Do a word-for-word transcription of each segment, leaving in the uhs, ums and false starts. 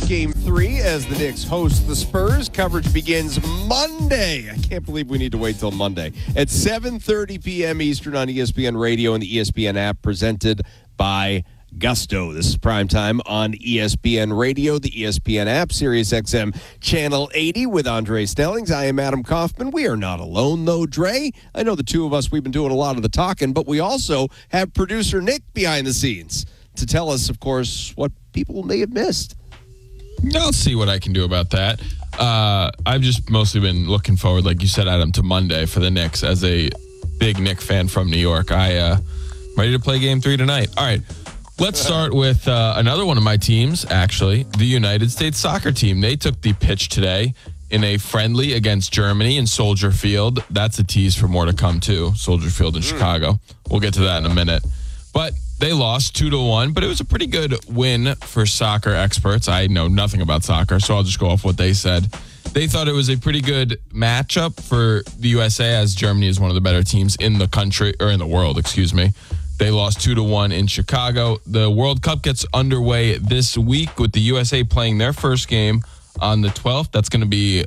Game three as the Knicks host the Spurs. Coverage begins Monday. I can't believe we need to wait till Monday. At seven thirty p.m. Eastern on E S P N Radio and the E S P N app, presented by Gusto. This is primetime on E S P N Radio, the E S P N app, Sirius X M Channel eighty with Andre Stellings. I am Adam Kaufman. We are not alone, though, Dre. I know the two of us, we've been doing a lot of the talking, but we also have producer Nick behind the scenes to tell us, of course, what people may have missed. I'll see what I can do about that. Uh, I've just mostly been looking forward, like you said, Adam, to Monday for the Knicks. As a big Knick fan from New York, I uh, ready to play Game Three tonight. All right, let's start with uh, another one of my teams. Actually, the United States soccer team. They took the pitch today in a friendly against Germany in Soldier Field. That's a tease for more to come too. Soldier Field in mm. Chicago. We'll get to that in a minute, but they lost two to one, but it was a pretty good win for soccer experts. I know nothing about soccer, so I'll just go off what they said. They thought it was a pretty good matchup for the U S A, as Germany is one of the better teams in the country, or in the world, excuse me. They lost two to one in Chicago. The World Cup gets underway this week with the U S A playing their first game on the twelfth. That's going to be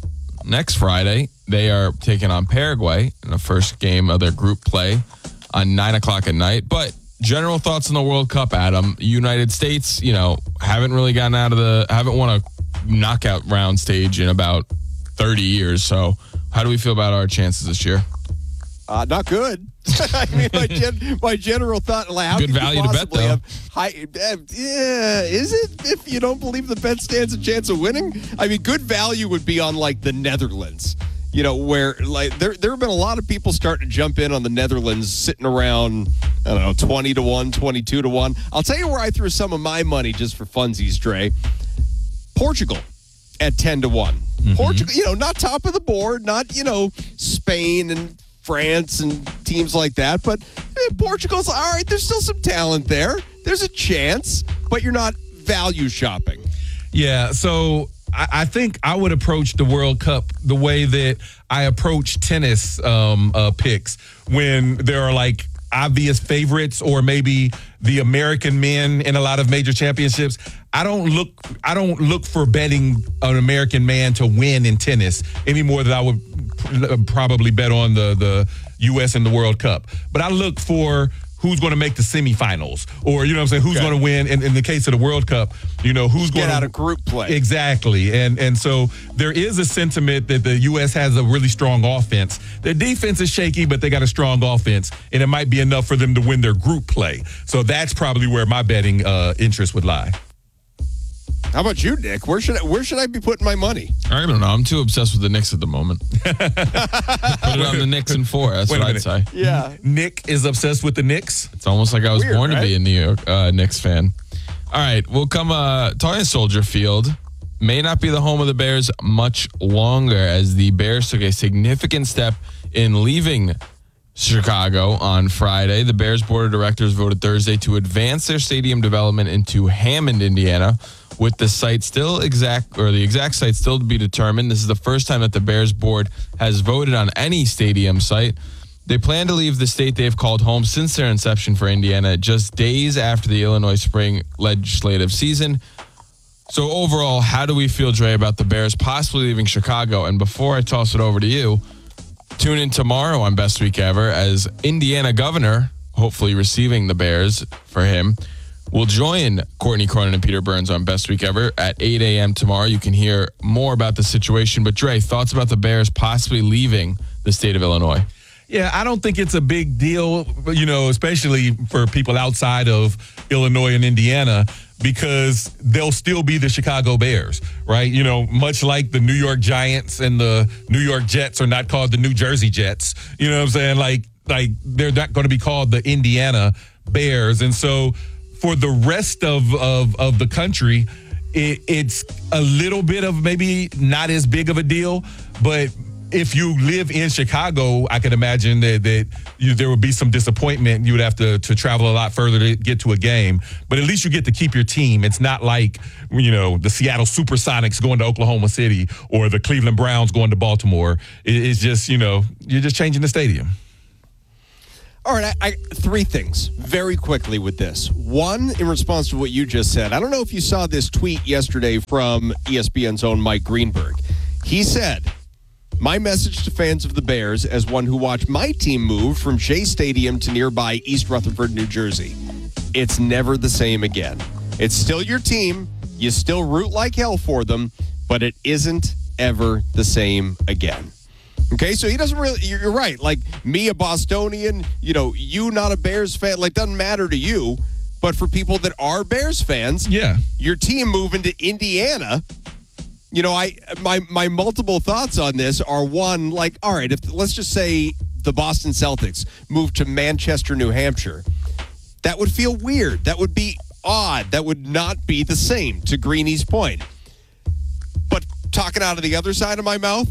next Friday. They are taking on Paraguay in the first game of their group play on nine o'clock at night. But general thoughts on the World Cup, Adam. United States, you know, haven't really gotten out of the, haven't won a knockout round stage in about thirty years. So how do we feel about our chances this year? Uh, not good. I mean, my, gen- my general thought, like, how good value to bet, though. High, uh, yeah, is it? If you don't believe the bet stands a chance of winning? I mean, good value would be on, like, the Netherlands. You know, where, like, there there have been a lot of people starting to jump in on the Netherlands, sitting around, I don't know, twenty to one, twenty-two to one. I'll tell you where I threw some of my money just for funsies, Dre. Portugal at ten to one. Mm-hmm. Portugal, you know, not top of the board, not, you know, Spain and France and teams like that, but eh, Portugal's all right. There's still some talent there. There's a chance, but you're not value shopping. Yeah, so I, I think I would approach the World Cup the way that I approach tennis um, uh, picks, when there are like obvious favorites, or maybe the American men in a lot of major championships. I don't look I don't look for betting an American man to win in tennis any more than I would pr- probably bet on the, the U S in the World Cup. But I look for who's going to make the semifinals, or, you know what I'm saying, who's okay. going to win. In, in the case of the World Cup, you know, who's going to get out of group play. Exactly. And and so there is a sentiment that the U S has a really strong offense. Their defense is shaky, but they got a strong offense, and it might be enough for them to win their group play. So that's probably where my betting uh, interest would lie. How about you, Nick? Where should I, where should I be putting my money? I don't know. I'm too obsessed with the Knicks at the moment. Put it on the Knicks in four. That's Wait what I'd say. Yeah. Nick is obsessed with the Knicks? It's almost like I was Weird, born right? to be a New York uh, Knicks fan. All right. We'll come uh, talking Soldier Field. May not be the home of the Bears much longer, as the Bears took a significant step in leaving Chicago on Friday. The Bears board of directors voted Thursday to advance their stadium development into Hammond, Indiana, with the site still exact, or the exact site still to be determined. This is the first time that the Bears board has voted on any stadium site. They plan to leave the state they've called home since their inception for Indiana, just days after the Illinois spring legislative season. So overall, how do we feel, Dre, about the Bears possibly leaving Chicago? And before I toss it over to you, tune in tomorrow on Best Week Ever, as Indiana governor, hopefully receiving the Bears for him, will join Courtney Cronin and Peter Burns on Best Week Ever at eight a.m. tomorrow. You can hear more about the situation. But Dre, thoughts about the Bears possibly leaving the state of Illinois? Yeah, I don't think it's a big deal, you know, especially for people outside of Illinois and Indiana, because they'll still be the Chicago Bears, right? You know, much like the New York Giants and the New York Jets are not called the New Jersey Jets. You know what I'm saying? Like, like they're not going to be called the Indiana Bears. And so for the rest of, of, of the country, it, it's a little bit of maybe not as big of a deal, but if you live in Chicago, I can imagine that, that you, there would be some disappointment. You would have to, to travel a lot further to get to a game. But at least you get to keep your team. It's not like, you know, the Seattle Supersonics going to Oklahoma City or the Cleveland Browns going to Baltimore. It, it's just, you know, you're just changing the stadium. All right, I, I, three things very quickly with this. One, in response to what you just said, I don't know if you saw this tweet yesterday from E S P N's own Mike Greenberg. He said, my message to fans of the Bears as one who watched my team move from Shea Stadium to nearby East Rutherford, New Jersey. It's never the same again. It's still your team. You still root like hell for them, but it isn't ever the same again. Okay, so he doesn't really, you're right. Like, me, a Bostonian, you know, you not a Bears fan, like, doesn't matter to you. But for people that are Bears fans, yeah, your team moving to Indiana, you know, I my my multiple thoughts on this are, one, like, all right, if let's just say the Boston Celtics moved to Manchester, New Hampshire, that would feel weird. That would be odd. That would not be the same, to Greeny's point. But talking out of the other side of my mouth,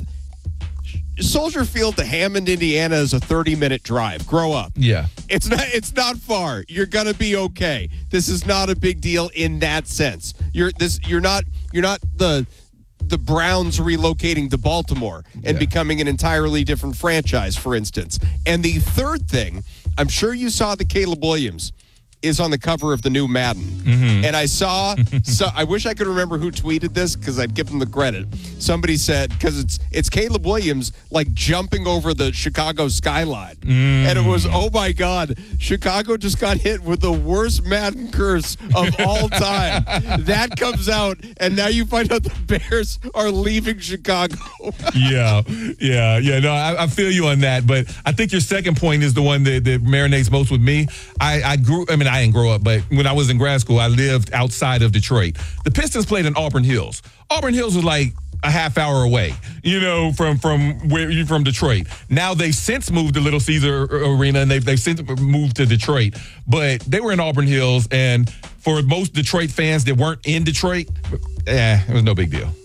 Soldier Field to Hammond, Indiana is a thirty-minute drive. Grow up. Yeah. It's not it's not far. You're going to be okay. This is not a big deal in that sense. You're this you're not you're not the the Browns relocating to Baltimore and Yeah. becoming an entirely different franchise, for instance. And the third thing, I'm sure you saw that Caleb Williams is on the cover of the new Madden. Mm-hmm. And I saw, so I wish I could remember who tweeted this because I'd give them the credit. Somebody said, because it's it's Caleb Williams like jumping over the Chicago skyline. Mm. And it was, oh my God, Chicago just got hit with the worst Madden curse of all time. That comes out, and now you find out the Bears are leaving Chicago. yeah, yeah, yeah. No, I, I feel you on that. But I think your second point is the one that, that marinates most with me. I, I grew, I mean, I didn't grow up, but when I was in grad school, I lived outside of Detroit. The Pistons played in Auburn Hills. Auburn Hills was like a half hour away, you know, from from where you from Detroit. Now they've since moved to Little Caesar Arena, and they've they've since moved to Detroit. But they were in Auburn Hills, and for most Detroit fans that weren't in Detroit, eh, it was no big deal.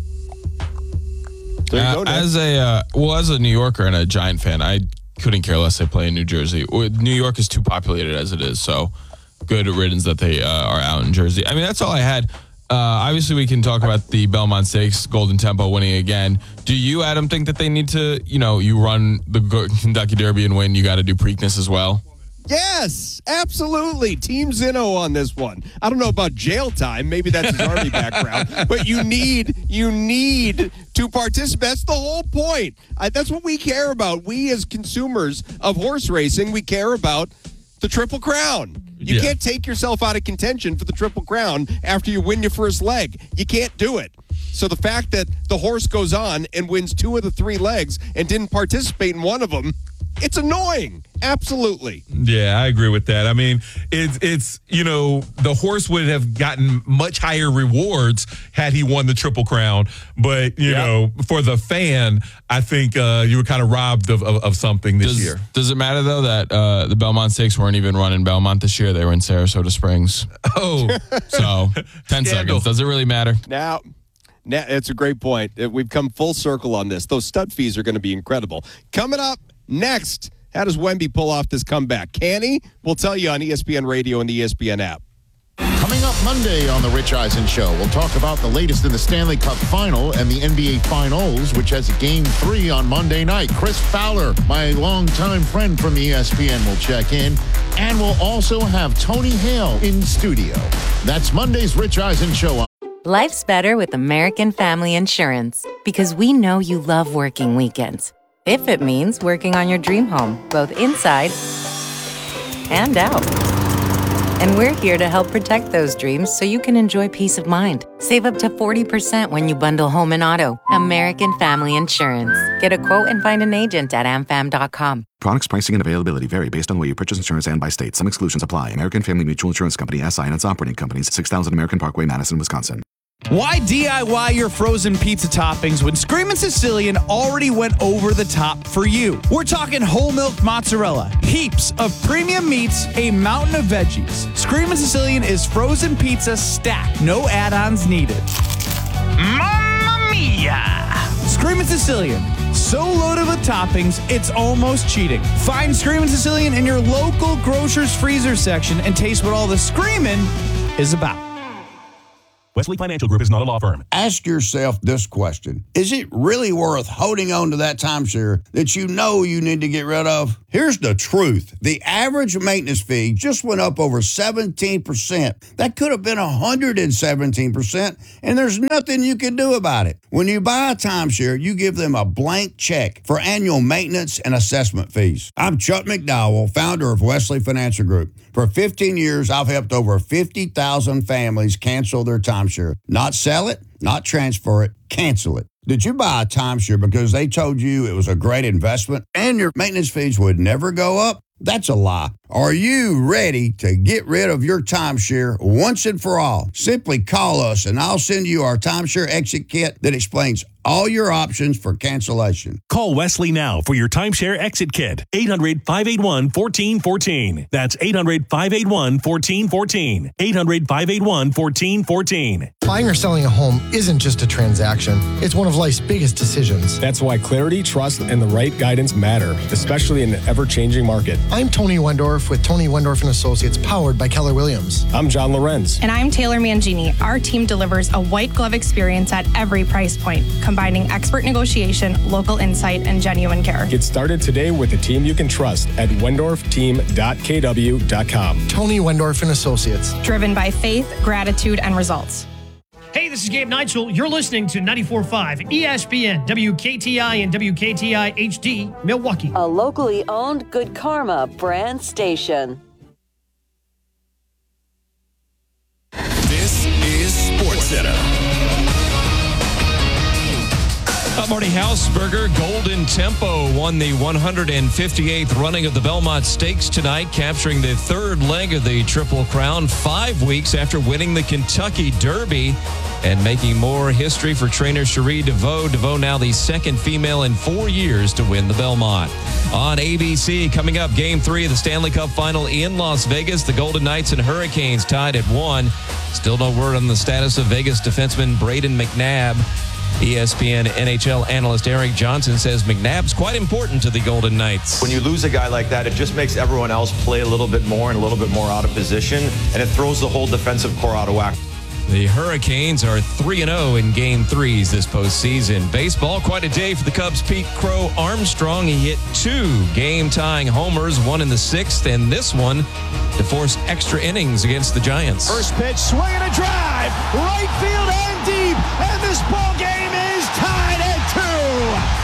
There you Uh, go, Nick. as a uh, well, as a New Yorker and a Giant fan, I couldn't care less they play in New Jersey. New York is too populated as it is, so good riddance that they uh, are out in Jersey. I mean, that's all I had. Uh, obviously, we can talk about the Belmont Stakes, Golden Tempo winning again. Do you, Adam, think that they need to, you know, you run the Kentucky Derby and win, you got to do Preakness as well? Yes, absolutely. Team Zinno on this one. I don't know about jail time. Maybe that's his Army background. But you need, you need to participate. That's the whole point. I, that's what we care about. We as consumers of horse racing, we care about the Triple Crown. You Yeah. can't take yourself out of contention for the Triple Crown after you win your first leg. You can't do it. So the fact that the horse goes on and wins two of the three legs and didn't participate in one of them, it's annoying. Absolutely. Yeah, I agree with that. I mean, it's, it's you know, the horse would have gotten much higher rewards had he won the Triple Crown. But, you Yeah. know, for the fan, I think uh, you were kind of robbed of, of, of something this Does, year. does it matter, though, that uh, the Belmont Stakes weren't even run in Belmont this year? They were in Sarasota Springs. Oh, So, ten Scandal. seconds. Does it really matter? Now, now, it's a great point. Uh, We've come full circle on this. Those stud fees are going to be incredible. Coming up next, how does Wemby pull off this comeback? Can he? We'll tell you on E S P N Radio and the E S P N app. Coming up Monday on The Rich Eisen Show, we'll talk about the latest in the Stanley Cup Final and the N B A Finals, which has a game three on Monday night. Chris Fowler, my longtime friend from E S P N, will check in. And we'll also have Tony Hale in studio. That's Monday's Rich Eisen Show. Life's better with American Family Insurance because we know you love working weekends. If it means working on your dream home, both inside and out. And we're here to help protect those dreams so you can enjoy peace of mind. Save up to forty percent when you bundle home and auto. American Family Insurance. Get a quote and find an agent at am fam dot com. Products, pricing, and availability vary based on where you purchase insurance and by state. Some exclusions apply. American Family Mutual Insurance Company, S I and its operating companies, six thousand American Parkway, Madison, Wisconsin. Why D I Y your frozen pizza toppings when Screamin' Sicilian already went over the top for you? We're talking whole milk mozzarella, heaps of premium meats, a mountain of veggies. Screamin' Sicilian is frozen pizza stacked, no add-ons needed. Mamma mia! Screamin' Sicilian, so loaded with toppings, it's almost cheating. Find Screamin' Sicilian in your local grocer's freezer section and taste what all the screamin' is about. Wesley Financial Group is not a law firm. Ask yourself this question. Is it really worth holding on to that timeshare that you know you need to get rid of? Here's the truth. The average maintenance fee just went up over seventeen percent. That could have been one hundred seventeen percent, and there's nothing you can do about it. When you buy a timeshare, you give them a blank check for annual maintenance and assessment fees. I'm Chuck McDowell, founder of Wesley Financial Group. For fifteen years, I've helped over fifty thousand families cancel their timeshare. Not sell it, not transfer it, cancel it. Did you buy a timeshare because they told you it was a great investment and your maintenance fees would never go up? That's a lie. Are you ready to get rid of your timeshare once and for all? Simply call us and I'll send you our timeshare exit kit that explains all your options for cancellation. Call Wesley now for your timeshare exit kit. eight hundred, five eight one, one four one four. That's eight hundred, five eight one, one four one four. eight hundred, five eight one, one four one four. Buying or selling a home isn't just a transaction. It's one of life's biggest decisions. That's why clarity, trust, and the right guidance matter, especially in an ever-changing market. I'm Tony Wendorf with Tony Wendorf and Associates, powered by Keller Williams. I'm John Lorenz. And I'm Taylor Mangini. Our team delivers a white glove experience at every price point, combining expert negotiation, local insight, and genuine care. Get started today with a team you can trust at wendorf team dot k w dot com. Tony Wendorf and Associates. Driven by faith, gratitude, and results. Hey, this is Gabe Neitzel. You're listening to ninety-four point five E S P N, W K T I and W K T I H D, Milwaukee. A locally owned Good Karma brand station. This is SportsCenter. Uh, Marty Hausberger, Golden Tempo won the one hundred fifty-eighth running of the Belmont Stakes tonight, capturing the third leg of the Triple Crown five weeks after winning the Kentucky Derby and making more history for trainer Cherie DeVoe. DeVoe now the second female in four years to win the Belmont. On A B C, coming up, Game three of the Stanley Cup Final in Las Vegas. The Golden Knights and Hurricanes tied at one. Still no word on the status of Vegas defenseman Braden McNabb. E S P N N H L analyst Eric Johnson says McNabb's quite important to the Golden Knights. When you lose a guy like that, it just makes everyone else play a little bit more and a little bit more out of position, and it throws the whole defensive core out of whack. The Hurricanes are three and oh in Game threes this postseason. Baseball, quite a day for the Cubs' Pete Crow Armstrong. He hit two game-tying homers, one in the sixth, and this one to force extra innings against the Giants. First pitch, swing and a drive, right field and deep, and this ball game is tied at two.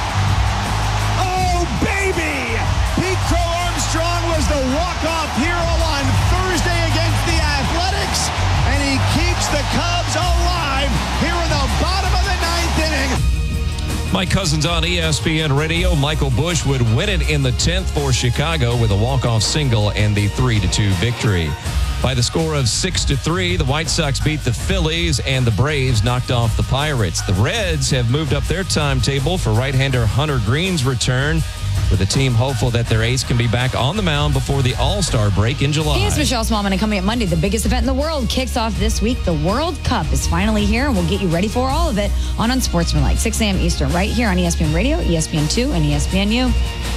Oh, baby! Pete Crow Armstrong was the walk-off hero on Thursday against the Athletics, and he keeps the Cubs alive here in the bottom of the ninth inning. Mike Cousins on E S P N Radio. Michael Busch would win it in the tenth for Chicago with a walk-off single and the three to two victory. By the score of six to three, the White Sox beat the Phillies and the Braves knocked off the Pirates. The Reds have moved up their timetable for right-hander Hunter Green's return, with the team hopeful that their ace can be back on the mound before the All-Star break in July. Here's Michelle Smallman, and coming up Monday, the biggest event in the world kicks off this week. The World Cup is finally here, and we'll get you ready for all of it on Unsportsmanlike, six a.m. Eastern, right here on E S P N Radio, E S P N two, and E S P N U.